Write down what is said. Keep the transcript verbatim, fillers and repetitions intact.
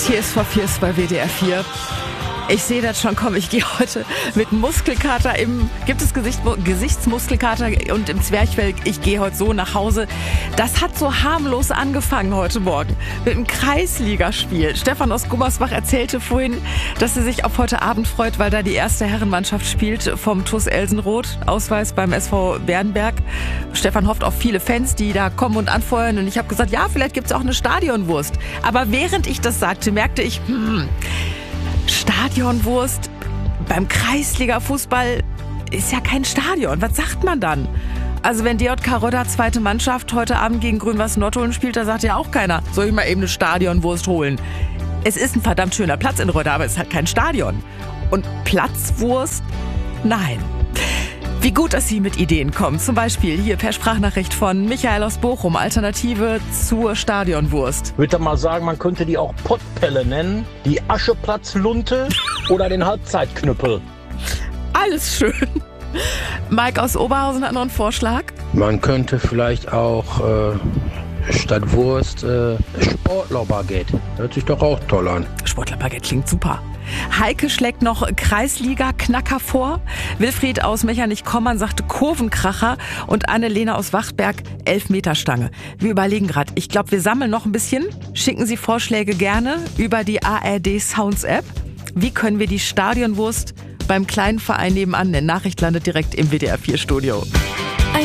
Tears for Fears bei W D R vier. Ich sehe das schon kommen. Ich gehe heute mit Muskelkater im, gibt es Gesicht, Gesichtsmuskelkater und im Zwerchfell. Ich gehe heute so nach Hause. Das hat so harmlos angefangen heute Morgen mit einem Kreisligaspiel. Stefan aus Gummersbach erzählte vorhin, dass sie sich auf heute Abend freut, weil da die erste Herrenmannschaft spielt vom T U S Elsenroth. Ausweis beim S V Bernberg. Stefan hofft auf viele Fans, die da kommen und anfeuern. Und ich habe gesagt, ja, vielleicht gibt es auch eine Stadionwurst. Aber während ich das sagte, merkte ich, hm, Stadionwurst beim Kreisliga-Fußball ist ja kein Stadion. Was sagt man dann? Also wenn D J K Rodda zweite Mannschaft heute Abend gegen Grün-Was Nordholen spielt, da sagt ja auch keiner, soll ich mal eben eine Stadionwurst holen. Es ist ein verdammt schöner Platz in Rodda, aber es hat kein Stadion. Und Platzwurst? Nein. Wie gut, dass Sie mit Ideen kommen. Zum Beispiel hier per Sprachnachricht von Michael aus Bochum. Alternative zur Stadionwurst. Ich würde mal sagen, man könnte die auch Pottpelle nennen, die Ascheplatzlunte oder den Halbzeitknüppel. Alles schön. Mike aus Oberhausen hat noch einen Vorschlag. Man könnte vielleicht auch äh, statt Wurst äh, Sportlerbaguette. Hört sich doch auch toll an. Sportlerbaguette klingt super. Heike schlägt noch Kreisliga-Knacker vor. Wilfried aus Mechernich-Kommern sagte Kurvenkracher und Annelena aus Wachtberg Elfmeterstange. Wir überlegen gerade. Ich glaube, wir sammeln noch ein bisschen. Schicken Sie Vorschläge gerne über die A R D Sounds App. Wie können wir die Stadionwurst beim kleinen Verein nebenan nennen? Nachricht landet direkt im W D R vier Studio.